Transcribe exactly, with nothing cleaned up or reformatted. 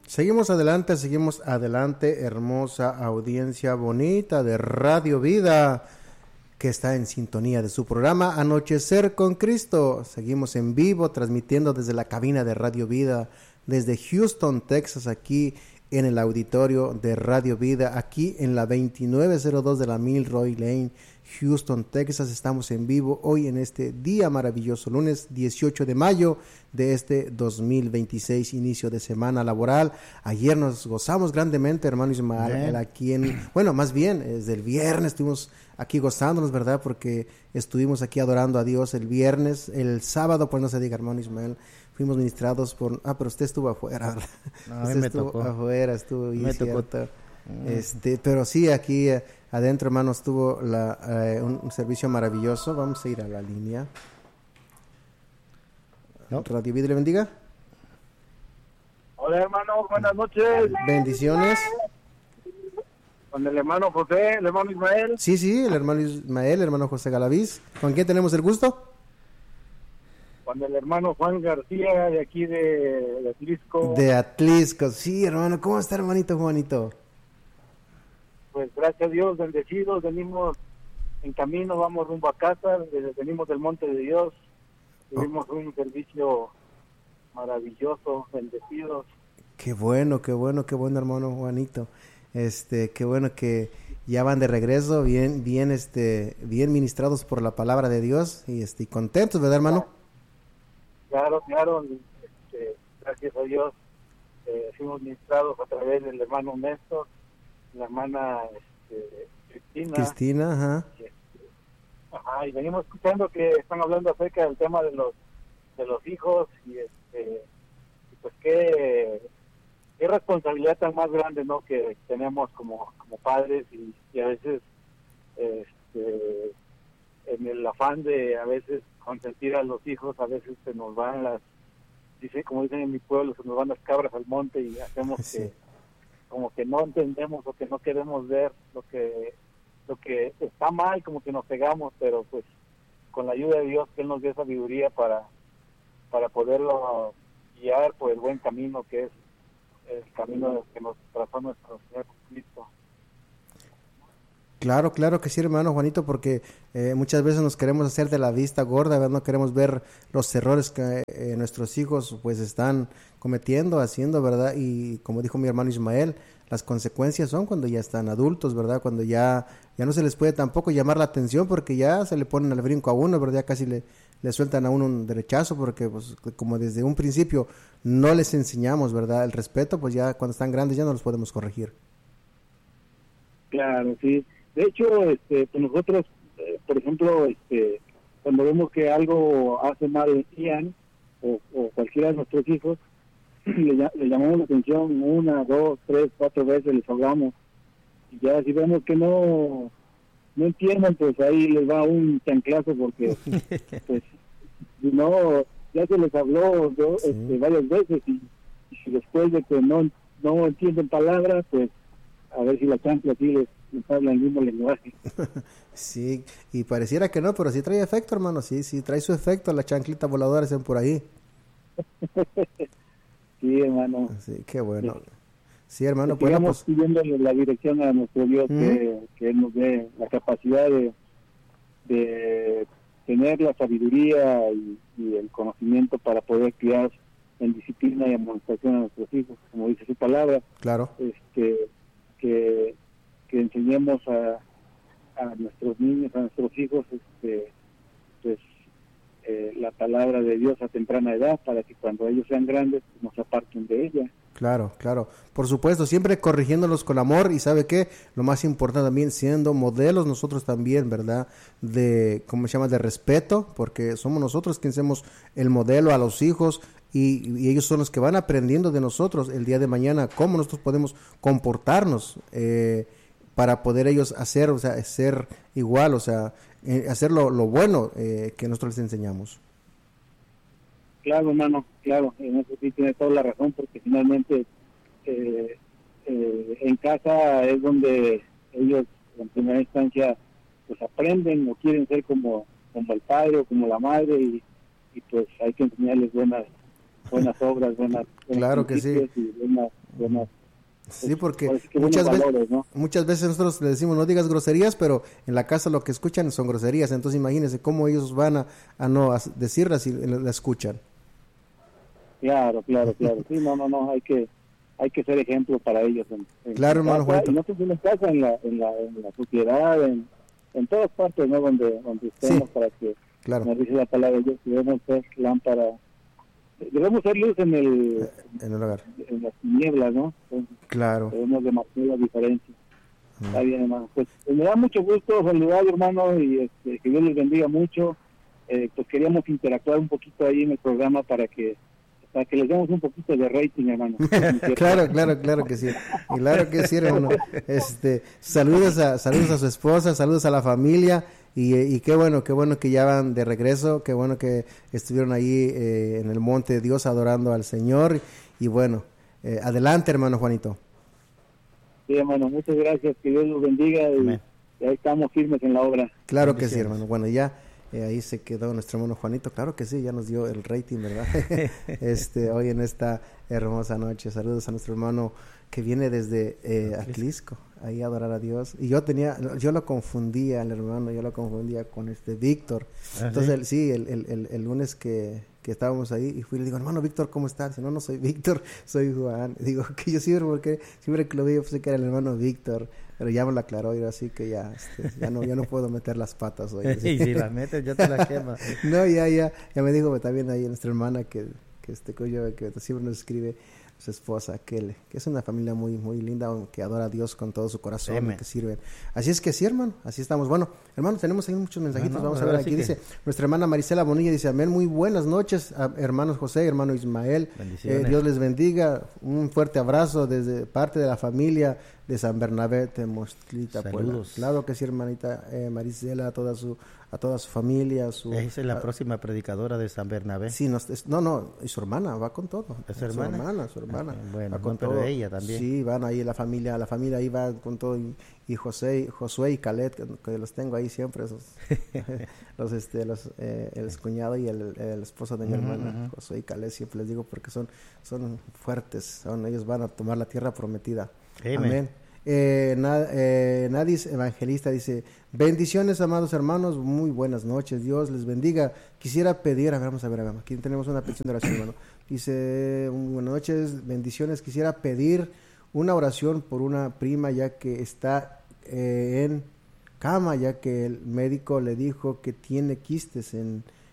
Seguimos adelante, seguimos adelante, hermosa audiencia bonita de Radio Vida, que está en sintonía de su programa Anochecer con Cristo. Seguimos en vivo, transmitiendo desde la cabina de Radio Vida, desde Houston, Texas, aquí en el auditorio de Radio Vida, aquí en la veintinueve cero dos de la Milroy Lane, Houston, Texas. Estamos en vivo hoy en este día maravilloso, lunes dieciocho de mayo de este dos mil veintiséis, inicio de semana laboral. Ayer nos gozamos grandemente, hermano Ismael, bien. Aquí en, bueno, más bien, desde el viernes estuvimos aquí gozándonos, ¿verdad? Porque estuvimos aquí adorando a Dios el viernes, el sábado, pues no se diga, hermano Ismael, fuimos ministrados por, ah, pero usted estuvo afuera, ¿verdad? No, usted me estuvo tocó. afuera, estuvo me cierto. tocó. Este, pero sí, aquí eh, adentro, hermano, estuvo la, eh, un, un servicio maravilloso. Vamos a ir a la línea. ¿No? Radio Vida le bendiga. Hola, hermano, buenas noches. Bendiciones. Con el hermano José, el hermano Ismael. Sí, sí, el hermano Ismael, el hermano José Galaviz. ¿Con quién tenemos el gusto? Con el hermano Juan García, de aquí de, de Atlisco. De Atlisco, sí, hermano. ¿Cómo está, hermanito Juanito? Pues gracias a Dios, bendecidos, venimos en camino, vamos rumbo a casa, venimos del Monte de Dios, tuvimos oh. un servicio maravilloso, bendecidos. Qué bueno, qué bueno, qué bueno, hermano Juanito. Este, qué bueno que ya van de regreso, bien, bien, este, bien ministrados por la palabra de Dios y este, contentos, ¿verdad, hermano? Claro, claro, este, gracias a Dios, eh, fuimos ministrados a través del hermano Néstor, la hermana este, Cristina. Cristina, ajá. Y, este, ajá, y venimos escuchando que están hablando acerca del tema de los de los hijos y este y pues qué, qué responsabilidad tan más grande, ¿no?, que tenemos como como padres y, y a veces este en el afán de a veces consentir a los hijos, a veces se nos van las, dice, como dicen en mi pueblo, se nos van las cabras al monte y hacemos sí. que como que no entendemos o que no queremos ver lo que lo que está mal, como que nos pegamos, pero pues con la ayuda de Dios, que Él nos dé sabiduría para para poderlo guiar por el buen camino, que es el camino que nos trazó nuestro Señor Jesucristo. Claro, claro que sí, hermano Juanito, porque eh, muchas veces nos queremos hacer de la vista gorda, ¿verdad? No queremos ver los errores que eh, nuestros hijos pues están cometiendo, haciendo, ¿verdad? Y como dijo mi hermano Ismael, las consecuencias son cuando ya están adultos, ¿verdad? Cuando ya ya no se les puede tampoco llamar la atención porque ya se le ponen al brinco a uno, ¿verdad? Ya casi le, le sueltan a uno un derechazo porque pues como desde un principio no les enseñamos, ¿verdad? El respeto, pues ya cuando están grandes ya no los podemos corregir. Claro, sí. De hecho, este, pues nosotros, eh, por ejemplo, este, cuando vemos que algo hace mal Ian o, o cualquiera de nuestros hijos, le, le llamamos la atención una, dos, tres, cuatro veces, les hablamos. Y ya si vemos que no no entienden, pues ahí les va un chanclazo porque, pues, si no, ya se les habló yo, sí. este, varias veces y, y si después de que no, no entienden palabras, pues a ver si la chancla sí les habla el mismo lenguaje. Sí, y pareciera que no, pero sí trae efecto, hermano, sí, sí trae su efecto, las chanclitas voladoras están por ahí. Sí, hermano. Sí, qué bueno. Sí, hermano, pues bueno, pues pidiéndole la dirección a nuestro Dios, ¿Mm? que, que Él nos dé la capacidad de, de tener la sabiduría y, y el conocimiento para poder criar en disciplina y amonestación a nuestros hijos, como dice su palabra. Claro. Este, que que enseñemos a, a nuestros niños, a nuestros hijos, este, pues eh, la palabra de Dios a temprana edad, para que cuando ellos sean grandes no se aparten de ella. Claro, claro, por supuesto, siempre corrigiéndolos con amor y ¿sabe qué? Lo más importante también, siendo modelos nosotros también, ¿verdad? De, ¿cómo se llama? De respeto, porque somos nosotros quienes hacemos el modelo a los hijos y, y ellos son los que van aprendiendo de nosotros el día de mañana, cómo nosotros podemos comportarnos, eh, para poder ellos hacer, o sea, ser igual, o sea, eh, hacer lo, lo bueno eh, que nosotros les enseñamos. Claro, hermano, claro, en eso sí tiene toda la razón, porque finalmente eh, eh, en casa es donde ellos en primera instancia pues aprenden o quieren ser como, como el padre o como la madre y, y pues hay que enseñarles buenas buenas obras, buenas, buenas claro que sí. Y buenas, buenas, sí, porque pues, que muchas valores, veces ¿no? muchas veces nosotros le decimos no digas groserías, pero en la casa lo que escuchan son groserías, entonces imagínense cómo ellos van a, a no a decirlas si la escuchan. Claro, claro, claro. Sí, no, no, no, hay que hay que ser ejemplo para ellos. En, en claro, en hermano casa, Juanito. y no solo en casa, en la, en la, en la sociedad, en, en todas partes, ¿no? Donde, donde estemos, sí, para que, claro, como dice la palabra de Dios, debemos ser lámpara, debemos ser luz en el, en el hogar, en las tinieblas, ¿no? Entonces, claro. debemos de marcar la diferencia. Mm. Está bien, hermano. Pues, pues me da mucho gusto saludar, hermano, y este, que Dios les bendiga mucho. Eh, pues queríamos interactuar un poquito ahí en el programa para que para que les demos un poquito de rating, hermano. claro, claro, claro que sí. Claro que sí, hermano. Este, saludos a saludos a su esposa, saludos a la familia y, y qué bueno, qué bueno que ya van de regreso, qué bueno que estuvieron ahí eh, en el monte de Dios adorando al Señor y bueno, eh, adelante, hermano Juanito. Sí, hermano, muchas gracias, que Dios los bendiga y, y ahí estamos firmes en la obra. Claro que sí, hermano. Bueno, ya Eh, ahí se quedó nuestro hermano Juanito, claro que sí, ya nos dio el rating, ¿verdad? este hoy en esta hermosa noche. Saludos a nuestro hermano que viene desde eh, Atlisco, ahí a adorar a Dios. Y yo tenía, yo lo confundía, el hermano, yo lo confundía con este Víctor. ¿Ah, Entonces, sí, el, sí el, el, el, el lunes que, que estábamos ahí y fui y le digo, hermano Víctor, ¿cómo estás? Dice, no, no soy Víctor, soy Juan. Y digo, que yo siempre, porque siempre que lo vi, yo pensé que era el hermano Víctor. Pero ya me lo aclaró y así que ya, este, ya no, ya no puedo meter las patas hoy. Y si las metes, ya te las quemas. No, ya, ya, ya me dijo también ahí nuestra hermana que, que este cuyo, que siempre nos escribe su esposa, que, que es una familia muy, muy linda, que adora a Dios con todo su corazón, y que sirven. Así es que sí, hermano, así estamos. Bueno, hermano, tenemos ahí muchos mensajitos, no, no, vamos a ver aquí, dice, nuestra hermana Marisela Bonilla dice, amén, muy buenas noches, a, hermanos José, hermano Ismael, eh, Dios les bendiga, un fuerte abrazo desde parte de la familia de San Bernabé de Mostlita, Puebla. Claro que sí, hermanita eh, Marisela, a toda su a toda su familia. Su, Esa es la a, próxima predicadora de San Bernabé. Sí, no, es, no, no, y su hermana va con todo. ¿Es su hermana? Su hermana, su hermana. Ah, bueno, va con no, pero todo. ella también. Sí, van ahí la familia, la familia ahí va con todo. Y, y José, Josué y Calet, que, que los tengo ahí siempre, esos, los, este, los, eh, el cuñado y el, el esposo de mi uh-huh, hermana, uh-huh. Josué y Calet, siempre les digo porque son, son fuertes, son, ellos van a tomar la tierra prometida. Amen. Amén. Eh, na, eh, Nadis Evangelista dice, bendiciones amados hermanos, muy buenas noches, Dios les bendiga. Quisiera pedir, a ver, vamos a ver, a ver aquí tenemos una petición de oración, hermano. Dice, muy buenas noches, bendiciones, quisiera pedir una oración por una prima ya que está eh, en cama, ya que el médico le dijo que tiene quistes en